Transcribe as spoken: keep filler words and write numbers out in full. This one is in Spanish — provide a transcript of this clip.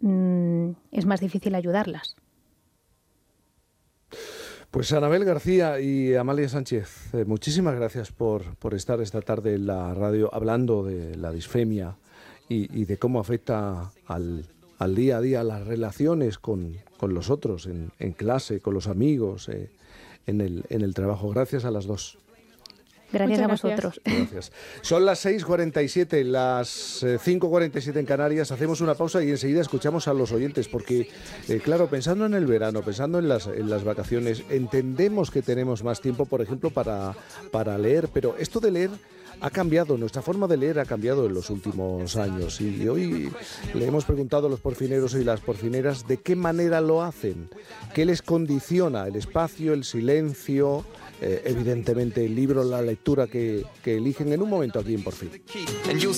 mmm, es más difícil ayudarlas. Pues Anabel García y Amalia Sánchez, eh, muchísimas gracias por, por estar esta tarde en la radio hablando de la disfemia y, y de cómo afecta al, al día a día las relaciones con, con los otros, en, en clase, con los amigos, eh, en, el, en el trabajo. Gracias a las dos. Gracias Muchas a gracias. vosotros. Gracias. Son las seis cuarenta y siete, las eh, cinco cuarenta y siete en Canarias. Hacemos una pausa y enseguida escuchamos a los oyentes porque, eh, claro, pensando en el verano, pensando en las, en las vacaciones, entendemos que tenemos más tiempo, por ejemplo, para, para leer, pero esto de leer ha cambiado, nuestra forma de leer ha cambiado en los últimos años y hoy le hemos preguntado a los porfineros y las porfineras de qué manera lo hacen, qué les condiciona el espacio, el silencio, eh, evidentemente el libro, la lectura que, que eligen en un momento aquí en Por Fin.